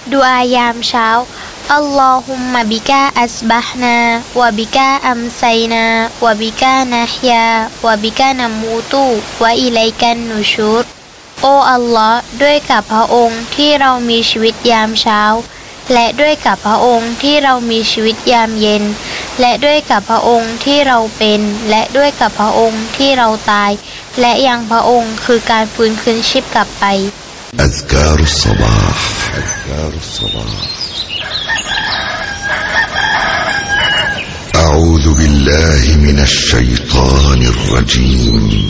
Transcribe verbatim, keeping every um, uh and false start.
ดุอายามเช้าอัลลอฮุมมะบิกาอัสบะฮ์นาวะบิกาอัมไซนาวะบิกานะฮยาวะบิกานะมูตุวะอิลัยกันนุชูรโอ้อัลลอฮ์ด้วยกับพระองค์ที่เรามีชีวิตยามเช้าและด้วยกับพระองค์ที่เรามีชีวิตยามเย็นและด้วยกับพระองค์ที่เราเป็นและด้วยกับพระองค์ที่เราตายและยังพระองค์คือการฟื้นคืนชีพกลับไปอัซการุศศบาฮ์อัซการุศศบาฮ์ أعوذ بالله من الشيطان الرجيم